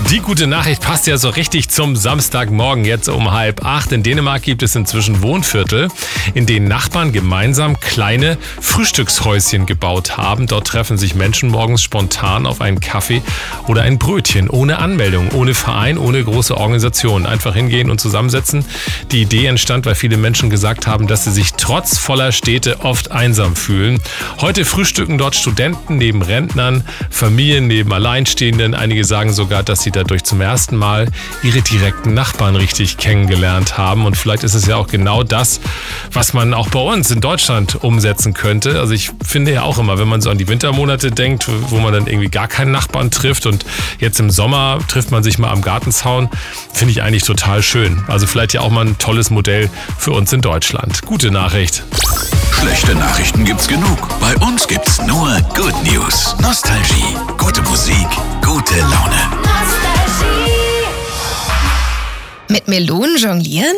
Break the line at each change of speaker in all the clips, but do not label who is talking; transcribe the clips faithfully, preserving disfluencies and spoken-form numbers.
Die gute Nachricht passt ja so richtig zum Samstagmorgen, jetzt um halb acht. In Dänemark gibt es inzwischen Wohnviertel, in denen Nachbarn gemeinsam kleine Frühstückshäuschen gebaut haben. Dort treffen sich Menschen morgens spontan auf einen Kaffee oder ein Brötchen, ohne Anmeldung, ohne Verein, ohne große Organisation. Einfach hingehen und zusammensetzen. Die Idee entstand, weil viele Menschen gesagt haben, dass sie sich trotz voller Städte oft einsam fühlen. Heute frühstücken dort Studenten neben Rentnern, Familien neben Alleinstehenden. Einige sagen sogar, dass sie dadurch zum ersten Mal ihre direkten Nachbarn richtig kennengelernt haben. Und vielleicht ist es ja auch genau das, was man auch bei uns in Deutschland umsetzen könnte. Also ich finde ja auch immer, wenn man so an die Wintermonate denkt, wo man dann irgendwie gar keinen Nachbarn trifft und jetzt im Sommer trifft man sich mal am Gartenzaun, finde ich eigentlich total schön. Also vielleicht ja auch mal ein tolles Modell für uns in Deutschland. Gute Nachricht.
Schlechte Nachrichten gibt's genug. Bei uns gibt's nur Good News. Nostalgie, gute Musik, gute Laune.
Mit Melonen jonglieren?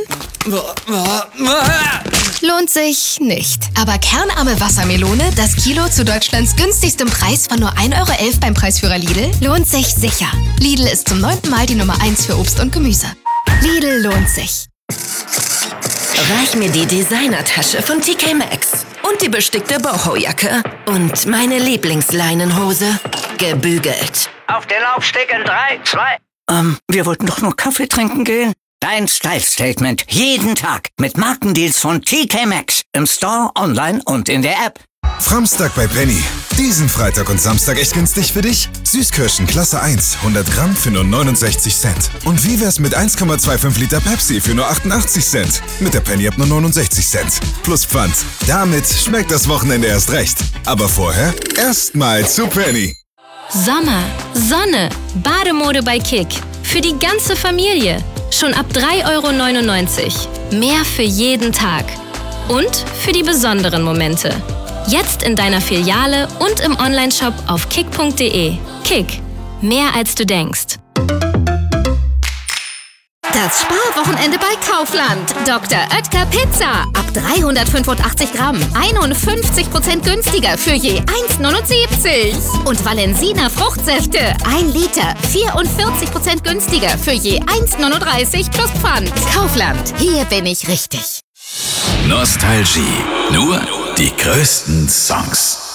Lohnt sich nicht. Aber kernarme Wassermelone, das Kilo zu Deutschlands günstigstem Preis von nur ein Euro elf beim Preisführer Lidl, lohnt sich sicher. Lidl ist zum neunten Mal die Nummer eins für Obst und Gemüse. Lidl lohnt sich.
Reich mir die Designertasche von T K Maxx und die bestickte Boho-Jacke und meine Lieblingsleinenhose, gebügelt.
Auf den Laufsteg in drei, zwei...
Ähm, wir wollten doch nur Kaffee trinken gehen. Dein Style-Statement jeden Tag mit Markendeals von T K Maxx im Store, online und in der App.
Framstag bei Penny. Diesen Freitag und Samstag echt günstig für dich? Süßkirschen Klasse eins, hundert Gramm für nur neunundsechzig Cent. Und wie wär's mit eins Komma fünfundzwanzig Liter Pepsi für nur achtundachtzig Cent? Mit der Penny ab nur neunundsechzig Cent. Plus Pfand. Damit schmeckt das Wochenende erst recht. Aber vorher erstmal zu Penny.
Sommer, Sonne, Bademode bei Kick. Für die ganze Familie. Schon ab drei Euro neunundneunzig. Mehr für jeden Tag. Und für die besonderen Momente. Jetzt in deiner Filiale und im Onlineshop auf kick punkt de. Kick. Mehr als du denkst.
Das Sparwochenende bei Kaufland. Doktor Oetker Pizza. Ab dreihundertfünfundachtzig Gramm. einundfünfzig Prozent günstiger für je eins neunundsiebzig. Und Valensina Fruchtsäfte. ein Liter. vierundvierzig Prozent günstiger für je eins neununddreißig plus Pfand. Kaufland. Hier bin ich richtig.
Nostalgie. Nur die größten Songs.